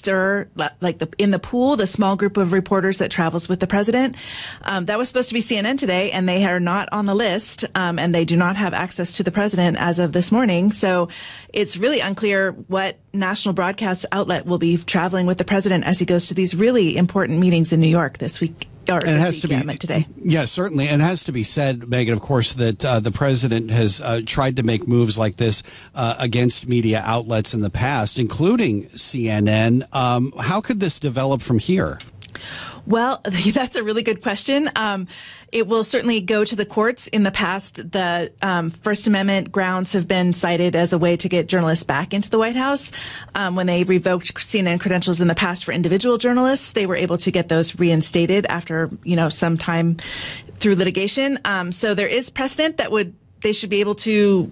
stir, like in the pool, the small group of reporters that travels with the president. That was supposed to be CNN today, and they are not on the list, and they do not have access to the president as of this morning. So it's really unclear what national broadcast outlet will be traveling with the president as he goes to these really important meetings in New York this week. And it has to be today. Yes, certainly. And it has to be said, Megan, of course, that the president has tried to make moves like this against media outlets in the past, including CNN. How could this develop from here? Well, that's a really good question. It will certainly go to the courts. In the past, the First Amendment grounds have been cited as a way to get journalists back into the White House. When they revoked CNN credentials in the past for individual journalists, they were able to get those reinstated after, some time through litigation. So there is precedent that they should be able to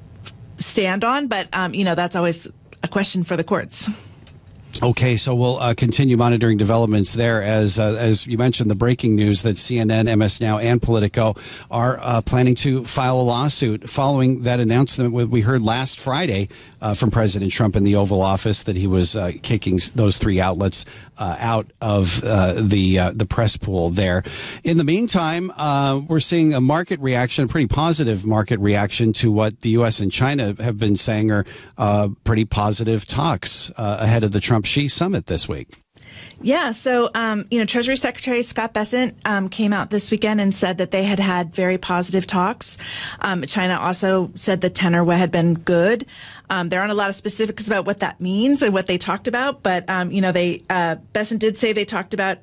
stand on, but, that's always a question for the courts. Okay, so we'll continue monitoring developments there as you mentioned, the breaking news that CNN, MS Now, and Politico are planning to file a lawsuit following that announcement we heard last Friday from President Trump in the Oval Office that he was kicking those three outlets out of the press pool there. In the meantime, we're seeing a market reaction, a pretty positive market reaction to what the U.S. and China have been saying are pretty positive talks ahead of the Trump-Xi summit this week. Yeah. So, Treasury Secretary Scott Bessent came out this weekend and said that they had very positive talks. China also said the tenor had been good. There aren't a lot of specifics about what that means and what they talked about, but, Bessent did say they talked about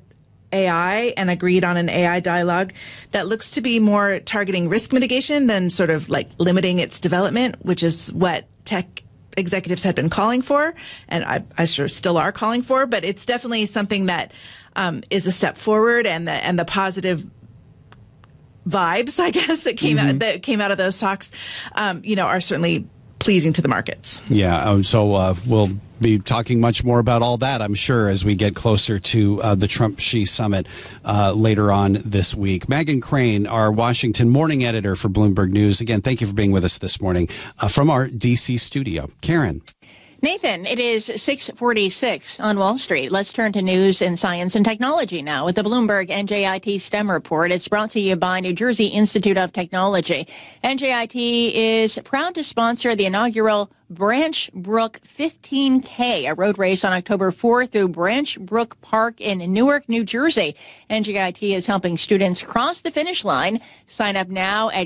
AI and agreed on an AI dialogue that looks to be more targeting risk mitigation than sort of like limiting its development, which is what tech executives had been calling for, and I sure still are calling for, but it's definitely something that is a step forward, and the positive vibes, I guess, that came out of those talks, are certainly pleasing to the markets. Yeah. So we'll be talking much more about all that, I'm sure, as we get closer to the Trump-Xi summit later on this week. Megan Crane, our Washington morning editor for Bloomberg News. Again, thank you for being with us this morning from our D.C. studio. Karen. Nathan, it is 6:46 on Wall Street. Let's turn to news in science and technology now with the Bloomberg NJIT STEM report. It's brought to you by New Jersey Institute of Technology. NJIT is proud to sponsor the inaugural Branch Brook 15K, a road race on October 4th through Branch Brook Park in Newark, New Jersey. NJIT is helping students cross the finish line. Sign up now at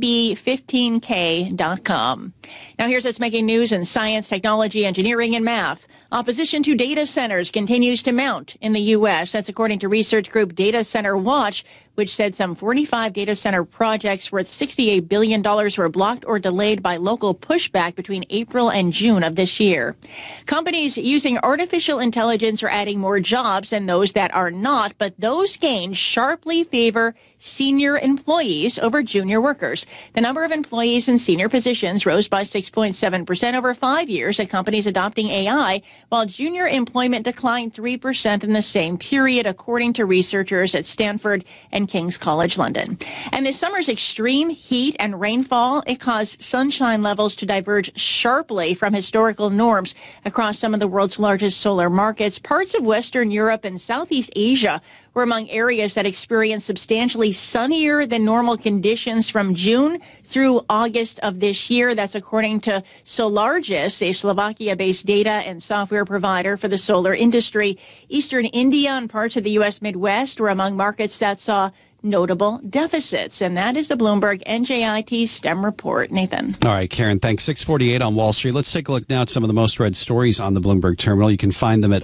bb15k.com. Now here's what's making news in science, technology, engineering, and math. Opposition to data centers continues to mount in the U.S. That's according to research group Data Center Watch, which said some 45 data center projects worth $68 billion were blocked or delayed by local pushback between April and June of this year. Companies using artificial intelligence are adding more jobs than those that are not, but those gains sharply favor senior employees over junior workers. The number of employees in senior positions rose by 6.7% over 5 years at companies adopting AI, while junior employment declined 3% in the same period, according to researchers at Stanford and King's College London. And this summer's extreme heat and rainfall, it caused sunshine levels to diverge sharply from historical norms across some of the world's largest solar markets. Parts of Western Europe and Southeast Asia were among areas that experienced substantially sunnier than normal conditions from June through August of this year. That's according to Solargis, a Slovakia-based data and software provider for the solar industry. Eastern India and parts of the U.S. Midwest were among markets that saw notable deficits. And that is the Bloomberg NJIT STEM report. Nathan. All right, Karen, thanks. 6:48 on Wall Street. Let's take a look now at some of the most read stories on the Bloomberg terminal. You can find them at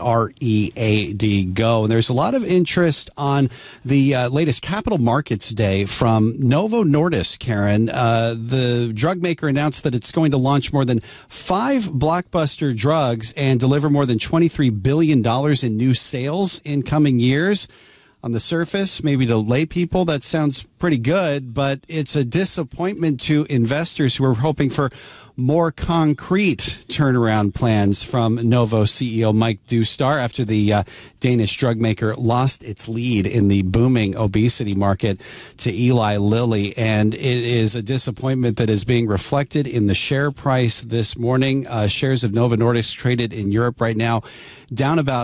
READ Go. And there's a lot of interest on the latest Capital Markets Day from Novo Nordisk, Karen. The drug maker announced that it's going to launch more than 5 blockbuster drugs and deliver more than $23 billion in new sales in coming years. On the surface, maybe to lay people, that sounds pretty good, but it's a disappointment to investors who are hoping for more concrete turnaround plans from Novo CEO Mike Doustar after the Danish drug maker lost its lead in the booming obesity market to Eli Lilly. And it is a disappointment that is being reflected in the share price this morning. Shares of Novo Nordisk traded in Europe right now down about